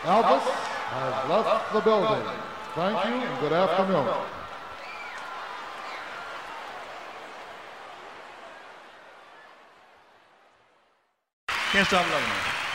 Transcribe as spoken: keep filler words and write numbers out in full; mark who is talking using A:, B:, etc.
A: Elvis has left the building. Thank you and good afternoon.
B: Can't stop loving you.